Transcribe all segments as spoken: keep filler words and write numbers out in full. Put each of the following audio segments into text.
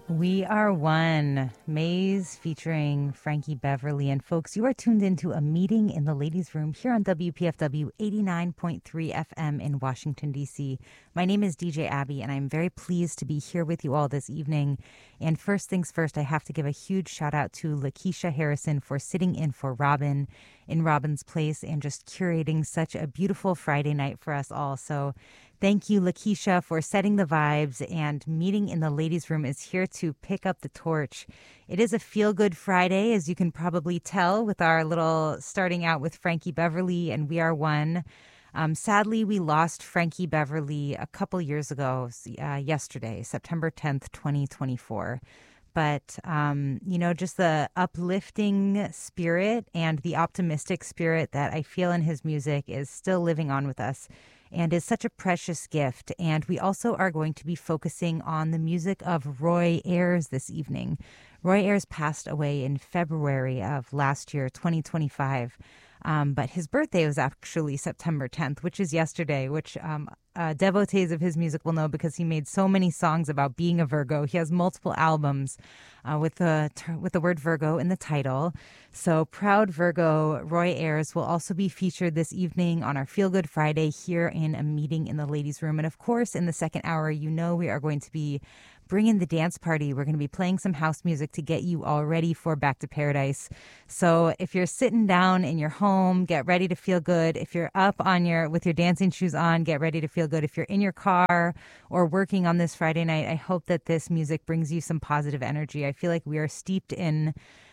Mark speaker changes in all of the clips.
Speaker 1: We Are One, Maze featuring Frankie Beverly. And folks, you are tuned into a meeting in the ladies' room here on W P F W eighty-nine point three F M in Washington, D C. My name is D J Abby, and I'm very pleased to be here with you all this evening. And first things first, I have to give a huge shout out to Lakeisha Harrison for sitting in for Robin in Robin's place and just curating such a beautiful Friday night for us all. So thank you, Lakeisha, for setting the vibes, and Meeting in the Ladies' Room is here to pick up the torch. It is a feel-good Friday, as you can probably tell with our little starting out with Frankie Beverly and We Are One. Um, sadly, we lost Frankie Beverly a couple years ago, uh, yesterday, September tenth, twenty twenty-four. But, um, you know, just the uplifting spirit and the optimistic spirit that I feel in his music is still living on with us and is such a precious gift. And we also are going to be focusing on the music of Roy Ayers this evening. Roy Ayers passed away in February of last year, twenty twenty-five. Um, but his birthday was actually September tenth, which is yesterday, which um, uh, devotees of his music will know because he made so many songs about being a Virgo. He has multiple albums uh, with the with the word Virgo in the title. So proud Virgo Roy Ayers will also be featured this evening on our Feel Good Friday here in a meeting in the ladies' room. And of course, in the second hour, you know we are going to be bringing the dance party. We're going to be playing some house music to get you all ready for Back to Paradise. So if you're sitting down in your home, get ready to feel good. If you're up on your with your dancing shoes on, get ready to feel good. If you're in your car or working on this Friday night, I hope that this music brings you some positive energy. I feel like we are steeped in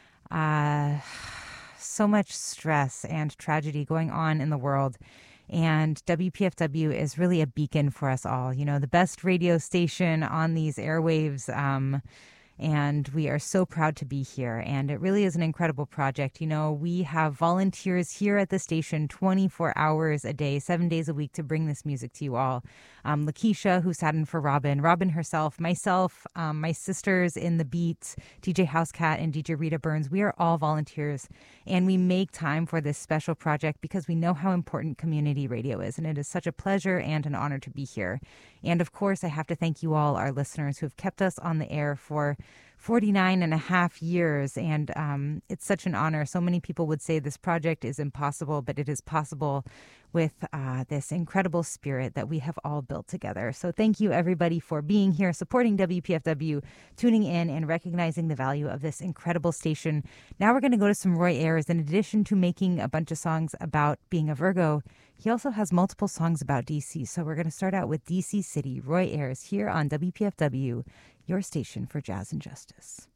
Speaker 1: uh, so much stress and tragedy going on in the world. And W P F W is really a beacon for us all. You know, the best radio station on these airwaves. Um, and we are so proud to be here. And it really is an incredible project. You know, we have volunteers here at the station twenty-four hours a day, seven days a week to bring this music to you all. Um, Lakeisha, who sat in for Robin, Robin herself, myself, um, my sisters in the Beats, D J Housecat and D J Rita Burns, we are all volunteers. And we make time for this special project because we know how important community radio is. And it is such a pleasure and an honor to be here. And of course, I have to thank you all, our listeners, who have kept us on the air for forty-nine and a half years. And um, it's such an honor. So many people would say this project is impossible, but it is possible with uh, this incredible spirit that we have all built together. So thank you, everybody, for being here, supporting W P F W, tuning in, and recognizing the value of this incredible station. Now we're going to go to some Roy Ayers. In addition to making a bunch of songs about being a Virgo, he also has multiple songs about D C. So we're going to start out with D C City, Roy Ayers, here on W P F W, your station for jazz and justice.